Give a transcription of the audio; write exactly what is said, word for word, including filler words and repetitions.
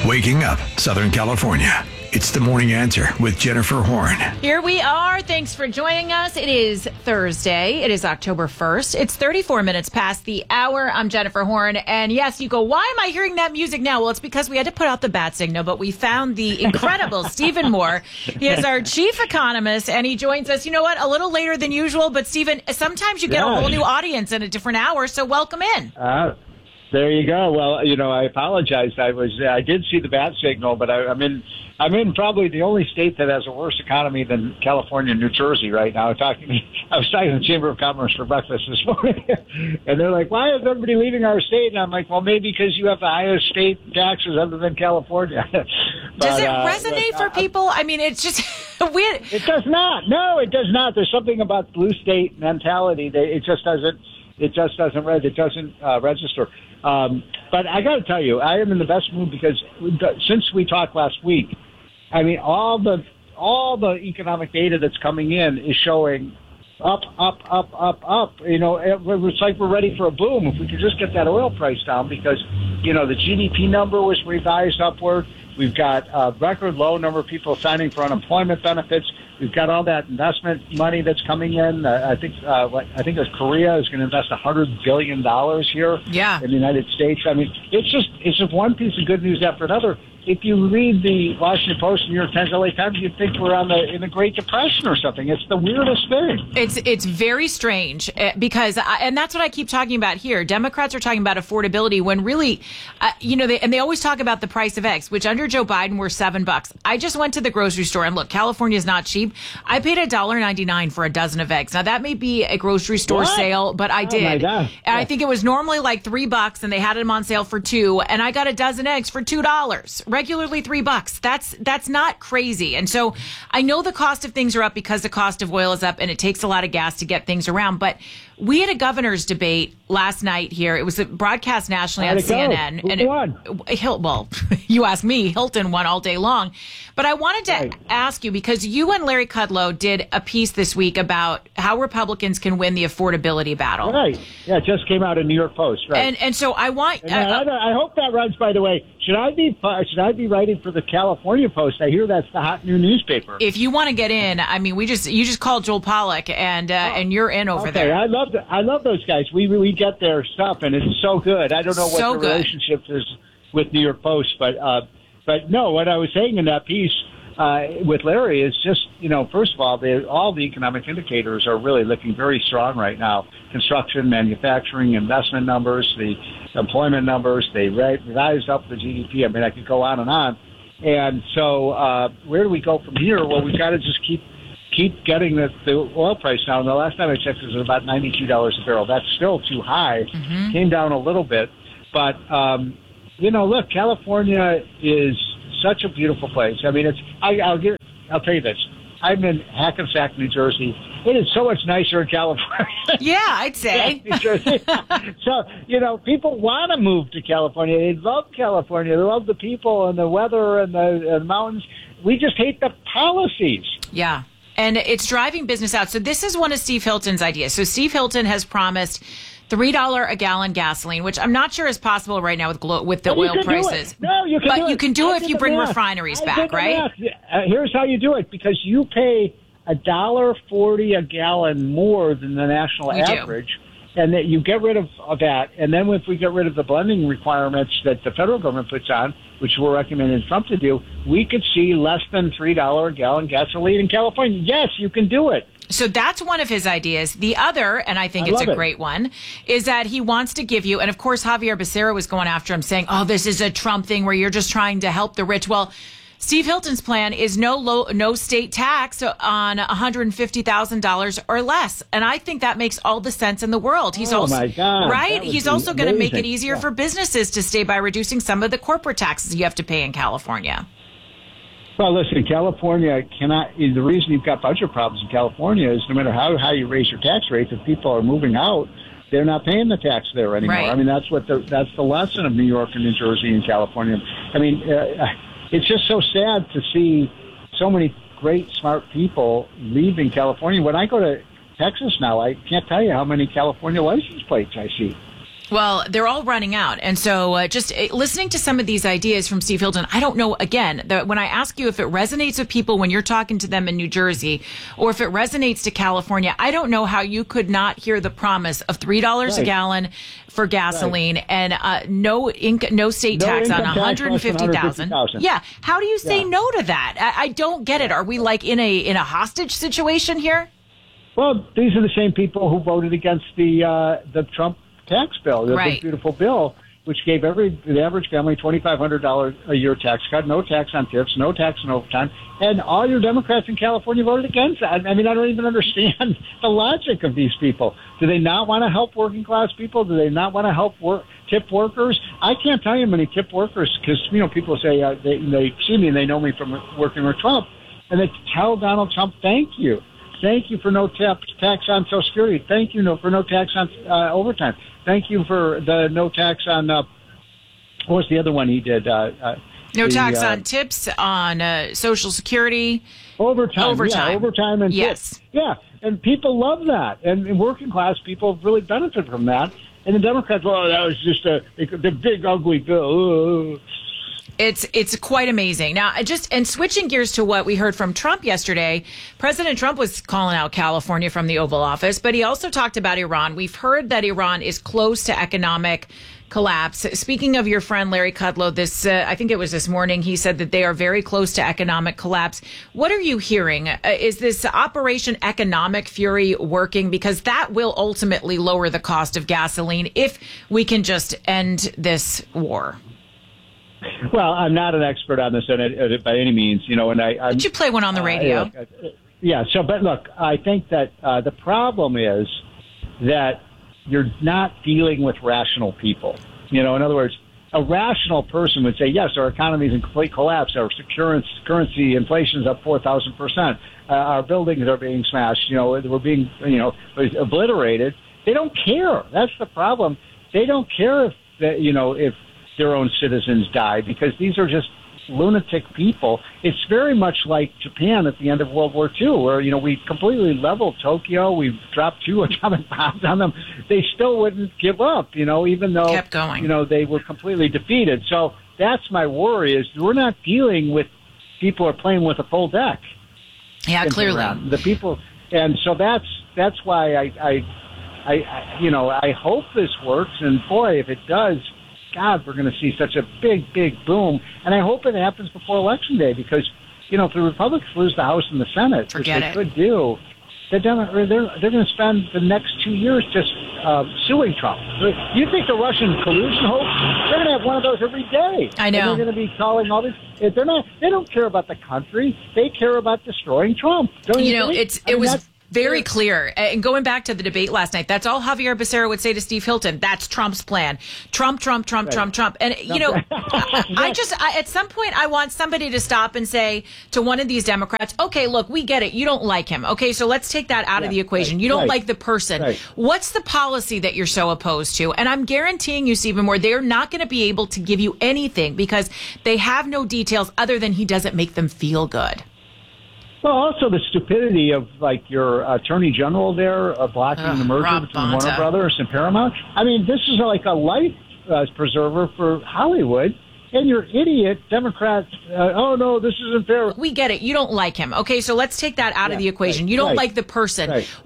Waking up Southern California. It's the Morning Answer with Jennifer Horn. Here we are. Thanks for joining us. It is Thursday. It is October first. It's thirty-four minutes past the hour. I'm Jennifer Horn. And yes, you go, why am I hearing that music now? Well, it's because we had to put out the bat signal, but we found the incredible Stephen Moore. He is our chief economist, and he joins us, you know what, a little later than usual. But, Stephen, sometimes you get yeah. a whole new audience in a different hour, so welcome in. Uh, there you go. Well, you know, I apologize. I was, I did see the bat signal, but I, I'm in, I'm in probably the only state that has a worse economy than California and New Jersey right now. Talking, I was talking to the Chamber of Commerce for breakfast this morning, and they're like, "Why is everybody leaving our state?" And I'm like, "Well, maybe because you have the highest state taxes other than California." but, Does it uh, resonate but, for uh, people? I mean, it's just weird. It does not. No, it does not. There's something about blue state mentality that it just doesn't. It just doesn't. It doesn't uh, register. Um, but I got to tell you, I am in the best mood because since we talked last week, I mean, all the all the economic data that's coming in is showing up, up, up, up, up. You know, it, it's like we're ready for a boom. If we could just get that oil price down, because you know the G D P number was revised upward. We've got a record low number of people signing for unemployment benefits. We've got all that investment money that's coming in. Uh, I think uh, I think as Korea is going to invest one hundred billion dollars here yeah. in the United States. I mean, it's just it's just one piece of good news after another. If you read the Washington Post, New York Times, L A Times, you'd think we're on the in the Great Depression or something. It's the weirdest thing. It's it's very strange uh, because, I, and that's what I keep talking about here. Democrats are talking about affordability when really, uh, you know, they, and they always talk about the price of eggs, which under Joe Biden were seven bucks. I just went to the grocery store and look, California is not cheap. I paid a dollar ninety nine for a dozen of eggs. Now that may be a grocery store what? sale, but I oh did, my God. and yeah. I think it was normally like three bucks, and they had them on sale for two, and I got a dozen eggs for two dollars. Regularly three bucks. That's that's not crazy. And so I know the cost of things are up because the cost of oil is up, and it takes a lot of gas to get things around. But we had a governor's debate last night here. It was broadcast nationally on How'd it C N N. go? Who and it, won? Hil- well, you ask me. Hilton won all day long. But I wanted to Right. ask you, because you and Larry Kudlow did a piece this week about how Republicans can win the affordability battle. Right. Yeah, it just came out in New York Post. Right. And and so I want. And uh, I, I hope that runs. By the way, should I be should I be writing for the California Post? I hear that's the hot new newspaper. If you want to get in, I mean, we just you just called Joel Pollack, and uh, Oh, and you're in over okay, there. I love the, I love those guys. We we get their stuff, and it's so good. I don't know what So the good. relationship is with New York Post, but uh, but no, what I was saying in that piece uh, with Larry is just, you know, first of all, the, all the economic indicators are really looking very strong right now. Construction, manufacturing, investment numbers, the employment numbers, they revised up the G D P. I mean, I could go on and on. And so uh, where do we go from here? Well, we've got to just keep keep getting the, the oil price down. The last time I checked, it was about ninety-two dollars a barrel. That's still too high. Mm-hmm. Came down a little bit. But, um, you know, look, California is such a beautiful place. I mean, it's. I, I'll give. I'll tell you this. I'm in Hackensack, New Jersey. It is so much nicer in California. Yeah, I'd say. New Jersey. So, you know, people want to move to California. They love California. They love the people and the weather and the, and the mountains. We just hate the policies. Yeah. And it's driving business out. So this is one of Steve Hilton's ideas. So Steve Hilton has promised three dollars a gallon gasoline, which I'm not sure is possible right now with glo- with the But you oil can do it. prices. No, you can but do it. you can do I it if did you the bring math. refineries I back, did the right? math. Uh, here's how you do it, because you pay a dollar forty a gallon more than the national You do. average, and that you get rid of, of that. And then if we get rid of the blending requirements that the federal government puts on, which we're recommending Trump to do, we could see less than three dollars a gallon gasoline in California. Yes, you can do it. So that's one of his ideas. The other, and I think I it's a love it. great one, is that he wants to give you, and of course Javier Becerra was going after him saying, oh, this is a Trump thing where you're just trying to help the rich. Well, Steve Hilton's plan is no low, no state tax on one hundred fifty thousand dollars or less. And I think that makes all the sense in the world. He's Oh, also, my God. right? That would He's be also going to make it amazing. easier Yeah. for businesses to stay by reducing some of the corporate taxes you have to pay in California. Well, listen, California cannot. The reason you've got budget problems in California is no matter how high you raise your tax rates, if people are moving out, they're not paying the tax there anymore. Right. I mean, that's what the that's the lesson of New York and New Jersey and California. I mean, uh, it's just so sad to see so many great, smart people leaving California. When I go to Texas now, I can't tell you how many California license plates I see. Well, they're all running out. And so uh, just uh, listening to some of these ideas from Steve Hilton, I don't know, again, the, when I ask you if it resonates with people when you're talking to them in New Jersey or if it resonates to California, I don't know how you could not hear the promise of three dollars right. a gallon for gasoline right. and uh, no inc- no state no tax on tax one hundred fifty thousand dollars. Yeah. How do you say yeah. no to that? I, I don't get it. Are we like in a in a hostage situation here? Well, these are the same people who voted against the uh, the Trump tax bill, the right. big beautiful bill, which gave every the average family twenty-five hundred dollars a year tax cut, no tax on tips, no tax on overtime, and all your Democrats in California voted against that. I mean, I don't even understand the logic of these people. Do they not want to help working class people? Do they not want to help work, tip workers? I can't tell you how many tip workers, because you know people say uh, they they see me and they know me from working with Trump, and they tell Donald Trump, "Thank you, thank you for no tip, tax on Social Security. Thank you no for no tax on uh, overtime." Thank you for the no tax on, uh, what was the other one he did? Uh, uh, no the, tax uh, on tips, on uh, Social Security. Overtime. Overtime. Yeah, overtime and yes. tips. Yeah, and people love that. And, and working class people really benefit from that. And the Democrats, well, that was just a, the big, ugly bill. Ugh. It's it's quite amazing. Now, I just and switching gears to what we heard from Trump yesterday, President Trump was calling out California from the Oval Office, but he also talked about Iran. We've heard that Iran is close to economic collapse. Speaking of your friend Larry Kudlow, this uh, I think it was this morning, he said that they are very close to economic collapse. What are you hearing? Uh, is this Operation Economic Fury working? Because that will ultimately lower the cost of gasoline if we can just end this war. Well, I'm not an expert on this by any means, you know, and I. I'm, Did you play one on the radio? Uh, yeah. So, but look, I think that uh, the problem is that you're not dealing with rational people. You know, in other words, a rational person would say, yes, our economy is in complete collapse. Our currency, currency inflation is up four thousand percent. Uh, our buildings are being smashed. You know, we're being, you know, obliterated. They don't care. That's the problem. They don't care if, you know, if their own citizens die, because these are just lunatic people. It's very much like Japan at the end of World War Two, where, you know, we completely leveled Tokyo. We dropped two atomic bombs on them. They still wouldn't give up, you know, even though, kept going. You know, they were completely defeated. So that's my worry, is we're not dealing with people who are playing with a full deck. Yeah, clearly. Around. The people, and so that's, that's why I, I, I, you know, I hope this works. And boy, if it does, God, we're going to see such a big, big boom. And I hope it happens before Election Day, because, you know, if the Republicans lose the House and the Senate, Forget which they it. could do, they're, they're, they're going to spend the next two years just uh, suing Trump. You think the Russian collusion hoax? They're going to have one of those every day. I know. And they're going to be calling all these. They're not. They don't care about the country. They care about destroying Trump. Don't you, you know, think? it's I it mean, was. Very clear. And going back to the debate last night, that's all Javier Becerra would say to Steve Hilton. That's Trump's plan. Trump, Trump, Trump, right. Trump, Trump. And, you know, I just, I, at some point, I want somebody to stop and say to one of these Democrats, okay, look, we get it. You don't like him. Okay, so let's take that out yeah, of the equation. Right, you don't right, like the person. Right. What's the policy that you're so opposed to? And I'm guaranteeing you, Stephen Moore, they're not going to be able to give you anything because they have no details other than he doesn't make them feel good. Well, also the stupidity of, like, your attorney general there uh, blocking Ugh, the merger Rob between Bonta. Warner Brothers and Paramount. I mean, this is like a life uh, preserver for Hollywood. And your idiot Democrats, uh, oh, no, this isn't fair. We get it. You don't like him. Okay, so let's take that out Yeah, of the equation. right, You don't right, like the person. Right.